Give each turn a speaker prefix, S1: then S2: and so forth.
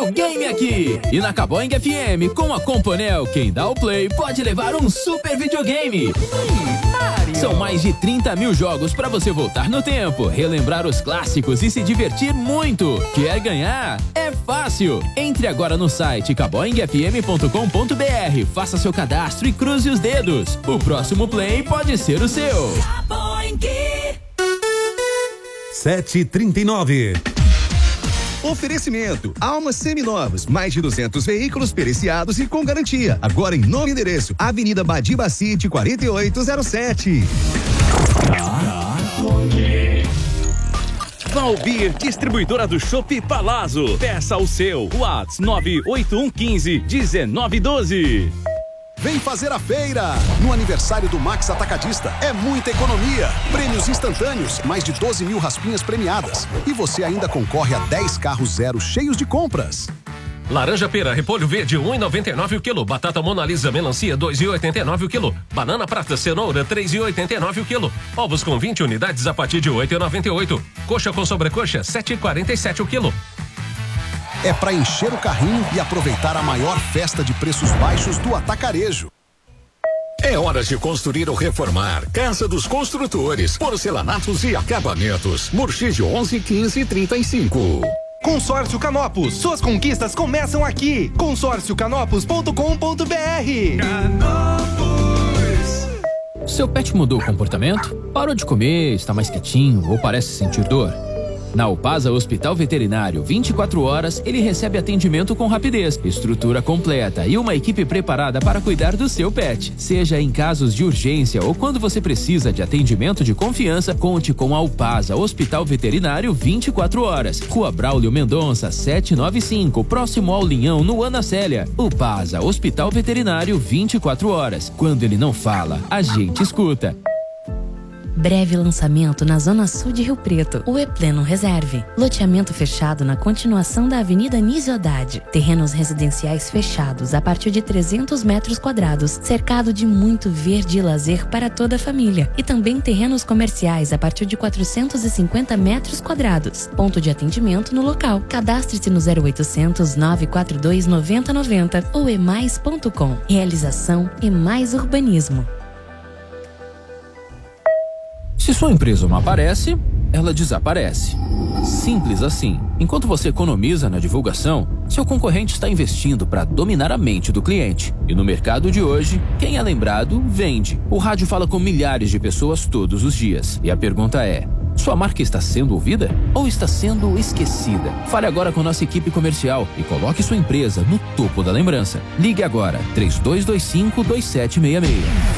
S1: videogame aqui. E na Caboing FM, com a Componel, quem dá o play pode levar um super videogame. São mais de 30 mil jogos para você voltar no tempo, relembrar os clássicos e se divertir muito. Quer ganhar? É fácil. Entre agora no site caboingfm.com.br, faça seu cadastro e cruze os dedos. O próximo play pode ser o seu.
S2: 7h39. Oferecimento: Almas Seminovos, mais de 200 veículos periciados e com garantia. Agora em novo endereço, Avenida Badiba City 4807.
S3: Valbir, distribuidora do Chopp Palazzo. Peça o seu. WhatsApp 981151912.
S4: Vem fazer a feira! No aniversário do Max Atacadista, é muita economia. Prêmios instantâneos, mais de 12 mil raspinhas premiadas. E você ainda concorre a 10 carros zero cheios de compras.
S5: Laranja pera, repolho verde, 1,99 o quilo. Batata Mona Lisa, melancia, 2,89 o quilo. Banana prata, cenoura, 3,89 o quilo. Ovos com 20 unidades a partir de 8,98. Coxa com sobrecoxa, 7,47 o quilo.
S4: É para encher o carrinho e aproveitar a maior festa de preços baixos do atacarejo.
S6: É hora de construir ou reformar. Casa dos Construtores, porcelanatos e acabamentos. Murchídio 11 15 35.
S7: Consórcio Canopus, suas conquistas começam aqui. consórciocanopus.com.br.
S1: Seu pet mudou o comportamento? Parou de comer, está mais quietinho ou parece sentir dor? Na Upasa Hospital Veterinário, 24 horas, ele recebe atendimento com rapidez, estrutura completa e uma equipe preparada para cuidar do seu pet. Seja em casos de urgência ou quando você precisa de atendimento de confiança, conte com a Upasa Hospital Veterinário 24 horas. Rua Braulio Mendonça, 795, próximo ao Linhão, no Ana Célia. Upasa Hospital Veterinário 24 horas. Quando ele não fala, a gente escuta.
S8: Breve lançamento na Zona Sul de Rio Preto, o E-Pleno Reserve. Loteamento fechado na continuação da Avenida Nísio Haddad. Terrenos residenciais fechados a partir de 300 metros quadrados, cercado de muito verde e lazer para toda a família. E também terrenos comerciais a partir de 450 metros quadrados. Ponto de atendimento no local. Cadastre-se no 0800 942 9090 ou emais.com. Realização Emais Urbanismo.
S1: Se sua empresa não aparece, ela desaparece. Simples assim. Enquanto você economiza na divulgação, seu concorrente está investindo para dominar a mente do cliente. E no mercado de hoje, quem é lembrado, vende. O rádio fala com milhares de pessoas todos os dias. E a pergunta é: sua marca está sendo ouvida ou está sendo esquecida? Fale agora com nossa equipe comercial e coloque sua empresa no topo da lembrança. Ligue agora, 3225-2766.